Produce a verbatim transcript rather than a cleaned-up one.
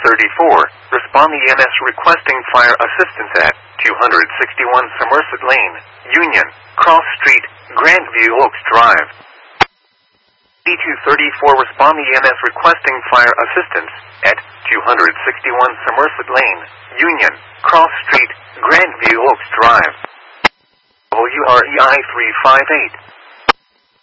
thirty-four, respond E M S requesting fire assistance at two sixty-one Somerset Lane, Union, Cross Street, Grandview Oaks Drive. D two thirty-four, respond E M S requesting fire assistance at two sixty-one Somerset Lane, Union, Cross Street, Grandview Oaks Drive. W R E I three five eight,